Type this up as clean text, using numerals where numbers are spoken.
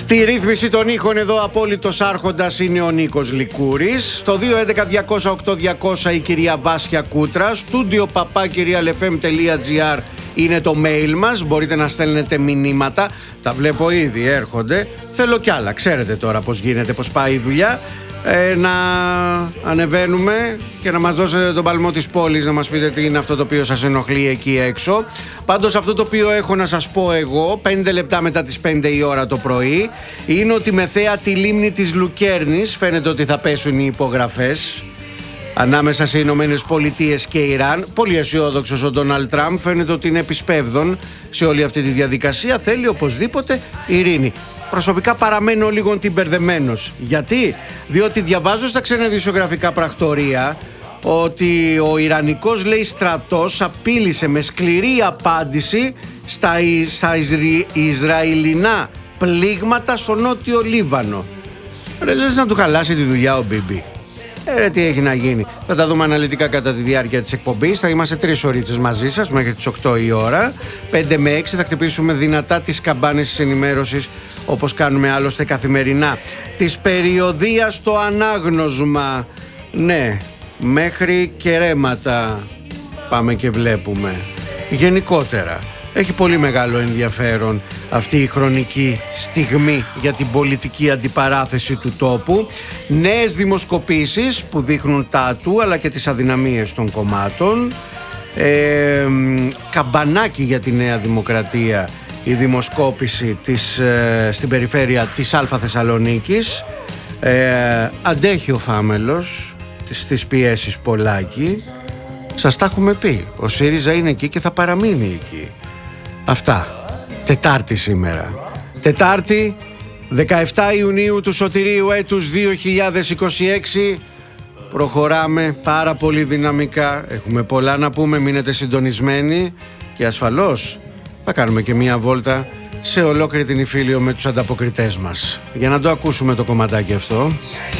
Στη ρύθμιση των ήχων εδώ απόλυτος άρχοντας είναι ο Νίκος Λικούρης. Στο 211-200-8200 η κυρία Βάσια Κούτρα. Στούντιο papakirialfm.gr είναι το mail μας. Μπορείτε να στέλνετε μηνύματα. Τα βλέπω ήδη έρχονται. Θέλω κι άλλα. Ξέρετε τώρα πώς γίνεται, πώς πάει η δουλειά. Να ανεβαίνουμε και να μας δώσετε τον παλμό της πόλης, να μας πείτε τι είναι αυτό το οποίο σας ενοχλεί εκεί έξω. Πάντως αυτό το οποίο έχω να σας πω εγώ 5 λεπτά μετά τις 5 η ώρα το πρωί είναι ότι με θέα τη λίμνη της Λουκέρνης φαίνεται ότι θα πέσουν οι υπογραφές ανάμεσα σε Ηνωμένες Πολιτείες και Ιράν. Πολύ αισιόδοξος ο Ντόναλντ Τραμπ, φαίνεται ότι είναι επισπεύδων σε όλη αυτή τη διαδικασία. Θέλει οπωσδήποτε ειρήνη. Προσωπικά παραμένω λίγο μπερδεμένος. Γιατί? Διότι διαβάζω στα ξένα ειδησιογραφικά πρακτορία ότι ο Ιρανικός, λέει, στρατός απείλησε με σκληρή απάντηση στα Ισραηλινά πλήγματα στο νότιο Λίβανο. Ρε, λες να του χαλάσει τη δουλειά ο Μπίμπι. Τι έχει να γίνει. Θα τα δούμε αναλυτικά κατά τη διάρκεια της εκπομπής. Θα είμαστε 3 ωρίτσες μαζί σας μέχρι τις 8 η ώρα. 5 με 6 θα χτυπήσουμε δυνατά τις καμπάνες της ενημέρωσης, όπως κάνουμε άλλωστε καθημερινά. Της περιοδίας στο ανάγνωσμα. Ναι, μέχρι και ρέματα πάμε και βλέπουμε. Γενικότερα έχει πολύ μεγάλο ενδιαφέρον αυτή η χρονική στιγμή για την πολιτική αντιπαράθεση του τόπου. Νέες δημοσκοπήσεις που δείχνουν τα ατού αλλά και τις αδυναμίες των κομμάτων. Καμπανάκι για τη Νέα Δημοκρατία η δημοσκόπηση στην περιφέρεια της Αλφα Θεσσαλονίκης. Αντέχει ο Φάμελος στις πιέσεις Πολάκη. Σας τα έχουμε πει. Ο ΣΥΡΙΖΑ είναι εκεί και θα παραμείνει εκεί. Αυτά. Τετάρτη σήμερα. Τετάρτη 17 Ιουνίου του σωτηρίου έτους 2026. Προχωράμε πάρα πολύ δυναμικά. Έχουμε πολλά να πούμε, μείνετε συντονισμένοι. Και ασφαλώς θα κάνουμε και μία βόλτα σε ολόκληρη την Ιφίλιο με τους ανταποκριτές μας. Για να το ακούσουμε το κομματάκι αυτό.